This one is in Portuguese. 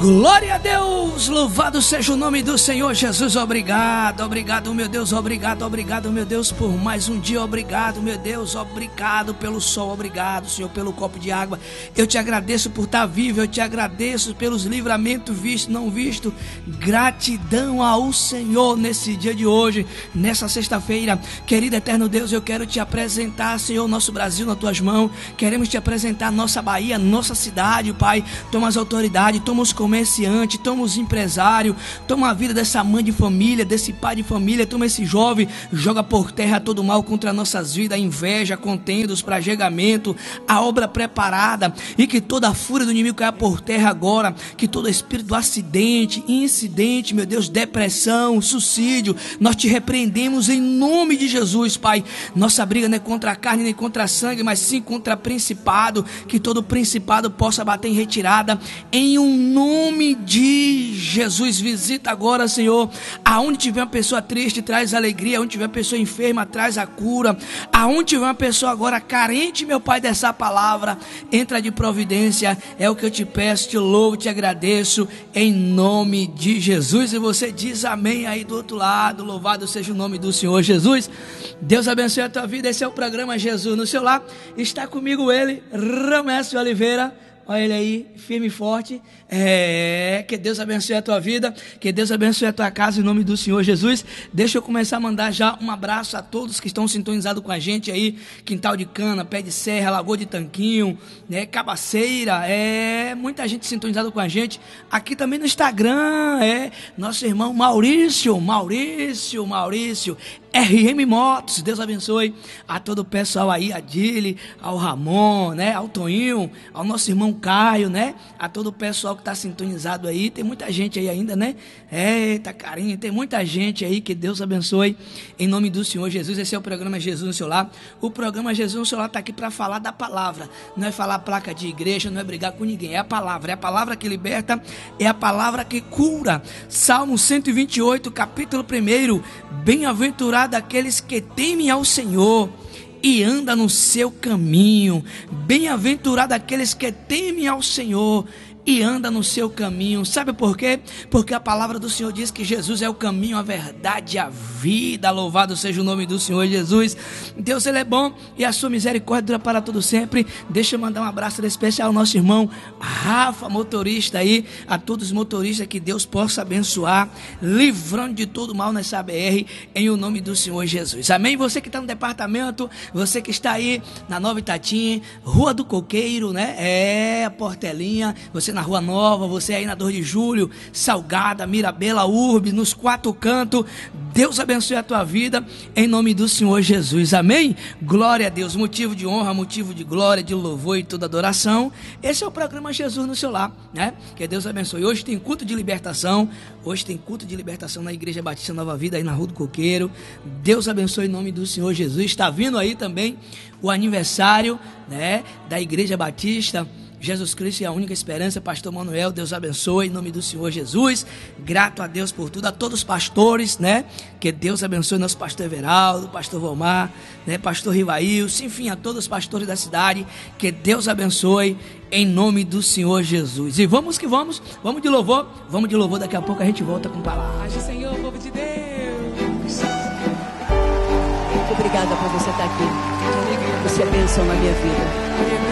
Glória a Deus, louvado seja o nome do Senhor Jesus. Obrigado, obrigado meu Deus, obrigado, obrigado meu Deus por mais um dia. Obrigado meu Deus, obrigado pelo sol, obrigado Senhor pelo copo de água. Eu te agradeço por estar vivo, eu te agradeço pelos livramentos vistos, não vistos. Gratidão ao Senhor nesse dia de hoje, nessa sexta-feira. Querido eterno Deus, eu quero te apresentar, Senhor, nosso Brasil nas tuas mãos. Queremos te apresentar nossa Bahia, nossa cidade, Pai. Toma as autoridades, toma os comerciantes, toma os empresários, toma a vida dessa mãe de família, desse pai de família, toma esse jovem, joga por terra todo o mal contra nossas vidas, a inveja, contendas, prajegamento, a obra preparada, e que toda a fúria do inimigo caia por terra agora, que todo espírito do acidente, incidente, meu Deus, depressão, suicídio, nós te repreendemos em nome de Jesus, Pai. Nossa briga não é contra a carne nem contra a sangue, mas sim contra principado, que todo principado possa bater em retirada, em um nome de Jesus. Visita agora, Senhor, aonde tiver uma pessoa triste, traz alegria, aonde tiver uma pessoa enferma, traz a cura, aonde tiver uma pessoa agora carente, meu Pai, dessa palavra, entra de providência, é o que eu te peço, te louvo, te agradeço, em nome de Jesus. E você diz amém aí do outro lado, louvado seja o nome do Senhor Jesus. Deus abençoe a tua vida. Esse é o programa Jesus no seu lar, está comigo ele, Ramésio Oliveira. Olha ele aí, firme e forte. Que Deus abençoe a tua vida, que Deus abençoe a tua casa em nome do Senhor Jesus. Deixa eu começar a mandar já um abraço a todos que estão sintonizados com a gente aí, Quintal de Cana, Pé de Serra, Lagoa de Tanquinho, né, Cabaceira, muita gente sintonizada com a gente, aqui também no Instagram, nosso irmão Maurício, RM Motos. Deus abençoe a todo o pessoal aí, a Dili, ao Ramon, né, ao Toninho, ao nosso irmão Caio, né, a todo o pessoal que está sintonizado aí. Tem muita gente aí ainda, né? Eita, carinho, tem muita gente aí, que Deus abençoe em nome do Senhor Jesus. Esse é o programa Jesus no seu lar. O programa Jesus no seu lar está aqui para falar da palavra, não é falar placa de igreja, não é brigar com ninguém, é a palavra que liberta, é a palavra que cura. Salmo 128, capítulo 1: bem-aventurado aqueles que temem ao Senhor e anda no seu caminho. Bem-aventurado aqueles que temem ao Senhor e anda no seu caminho. Sabe por quê? Porque a palavra do Senhor diz que Jesus é o caminho, a verdade e a vida. Louvado seja o nome do Senhor Jesus. Deus, ele é bom e a sua misericórdia dura para todo sempre. Deixa eu mandar um abraço especial ao nosso irmão Rafa, motorista aí, a todos os motoristas, que Deus possa abençoar, livrando de todo mal nessa BR, em o nome do Senhor Jesus. Amém? Você que está no departamento, você que está aí na Nova Itatim, Rua do Coqueiro, né? A Portelinha, você na Rua Nova, você aí na 2 de Julho, Salgada, Mirabela, Urbe, nos 4 cantos. Deus abençoe a tua vida em nome do Senhor Jesus. Amém? Glória a Deus. Motivo de honra, motivo de glória, de louvor e toda adoração. Esse é o programa Jesus no seu lar, né? Que Deus abençoe. Hoje tem culto de libertação. Hoje tem culto de libertação na Igreja Batista Nova Vida, aí na Rua do Coqueiro. Deus abençoe em nome do Senhor Jesus. Está vindo aí também o aniversário, né, da Igreja Batista Jesus Cristo é a única esperança. Pastor Manuel, Deus abençoe em nome do Senhor Jesus. Grato a Deus por tudo, a todos os pastores, né? Que Deus abençoe nosso pastor Everaldo, pastor Volmar, né? Pastor Rivaílson, enfim, a todos os pastores da cidade. Que Deus abençoe em nome do Senhor Jesus. E vamos que vamos de louvor, daqui a pouco a gente volta com palavras. Age, Senhor, povo de Deus. Muito obrigada por você estar aqui. Você é bênção na minha vida.